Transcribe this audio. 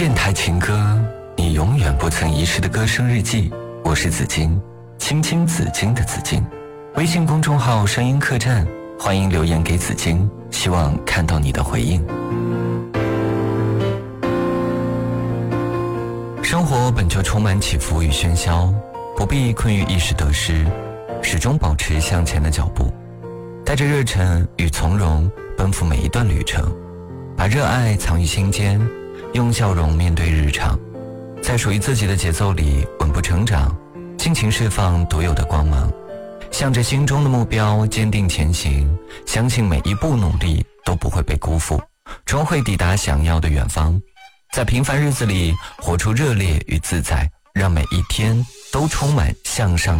电台情歌，你永远不曾遗失的歌声日记。我是紫金，青青紫金的紫金。微信公众号声音客栈，欢迎留言给紫金，希望看到你的回应。生活本就充满起伏与喧嚣，不必困于一时得失，始终保持向前的脚步，带着热忱与从容奔赴每一段旅程，把热爱藏于心间，用笑容面对日常，在属于自己的节奏里稳步成长，尽情释放独有的光芒，向着心中的目标坚定前行，相信每一步努力都不会被辜负，终会抵达想要的远方。在平凡日子里活出热烈与自在，让每一天都充满向上